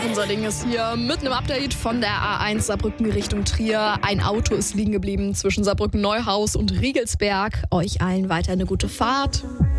Unser Ding ist hier mit einem Update von der A1 Saarbrücken Richtung Trier. Ein Auto ist liegen geblieben zwischen Saarbrücken-Neuhaus und Riegelsberg. Euch allen weiter eine gute Fahrt.